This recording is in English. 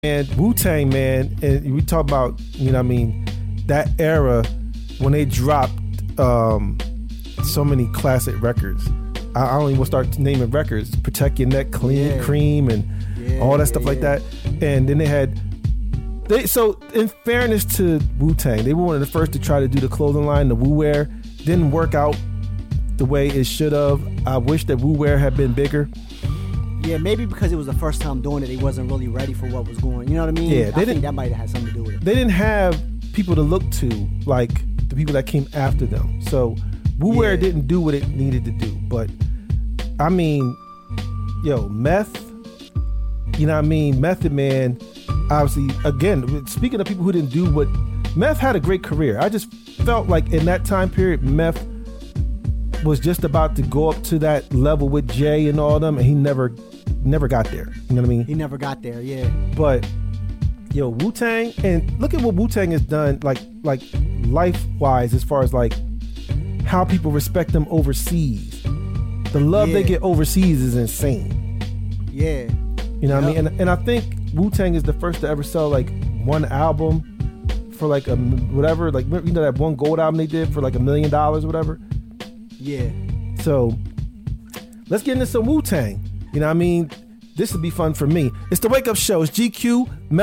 And Wu-Tang, man, and we talk about, that era when they dropped so many classic records. I don't even start naming records. Protect Your Neck, Cream, and all that stuff like that. And then they had... So, in fairness to Wu-Tang, they were one of the first to try to do the clothing line, the Wu Wear. Didn't work out the way it should have. I wish that Wu Wear had been bigger. Yeah, maybe because it was the first time doing it, they wasn't really ready for what was going. You know what I mean? Yeah, I think that might have had something to do with it. They didn't have people to look to like the people that came after them. So Wu Wear didn't do what it needed to do. But I mean, Meth. You know what I mean? Method Man. Obviously, again, speaking of people who didn't do what Meth had a great career. I just felt like in that time period, Meth was just about to go up to that level with Jay and all them, and he never got there. You know what I mean? He never got there, yeah. But Wu-Tang, and look at what Wu-Tang has done, like life-wise, as far as like how people respect them overseas. The love they get overseas is insane. Yeah. You know what I mean? And I think Wu-Tang is the first to ever sell like one album for like a whatever, like that one gold album they did for like $1 million or whatever. Yeah. So let's get into some Wu-Tang. You know what I mean? This would be fun for me. It's the Wake Up Show. It's GQ.